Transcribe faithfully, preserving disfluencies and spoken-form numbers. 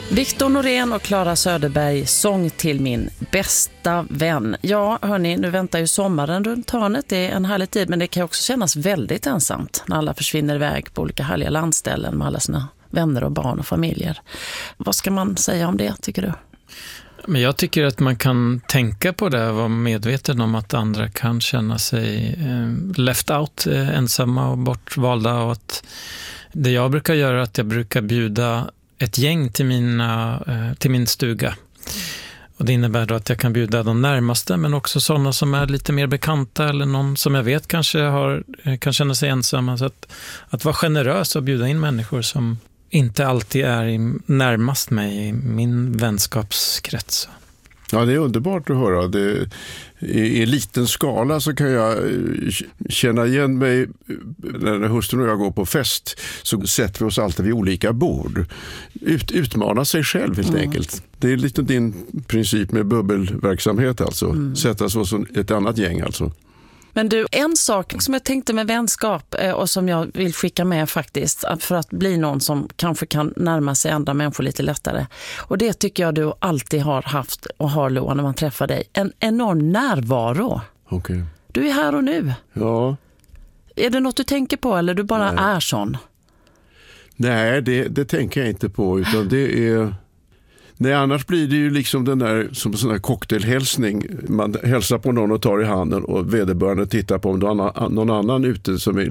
Viktor Norén och Clara Söderberg, sång till min bästa vän. Ja, hörni, nu väntar ju sommaren runt hörnet. Det är en härlig tid, men det kan också kännas väldigt ensamt när alla försvinner iväg på olika härliga landställen med alla sina vänner och barn och familjer. Vad ska man säga om det, tycker du? Men jag tycker att man kan tänka på det och vara medveten om att andra kan känna sig eh, left out, eh, ensamma och bortvalda. Och att det jag brukar göra är att jag brukar bjuda ett gäng till, mina, eh, till min stuga. Och det innebär då att jag kan bjuda de närmaste, men också sådana som är lite mer bekanta eller någon som jag vet kanske har, kan känna sig ensamma. Så att, att vara generös och bjuda in människor som inte alltid är i, närmast mig i min vänskapskrets. Ja, det är underbart att höra. Det, i, I liten skala så kan jag känna igen mig när hustrun och jag går på fest, så sätter vi oss alltid vid olika bord. Ut, utmana sig själv helt mm. enkelt. Det är lite din princip med bubbelverksamhet alltså. Mm. Sätta sig som ett annat gäng alltså. Men du, en sak som jag tänkte med vänskap och som jag vill skicka med faktiskt, för att bli någon som kanske kan närma sig andra människor lite lättare. Och det tycker jag du alltid har haft och har, Loa, när man träffar dig. En enorm närvaro. Okay. Du är här och nu. Ja. Är det något du tänker på eller du bara Nej. är sån? Nej, det, det tänker jag inte på, utan det är... Nej, annars blir det ju liksom den där, som en sån här cocktailhälsning. Man hälsar på någon och tar i handen och vederbörande tittar på om någon annan ute som är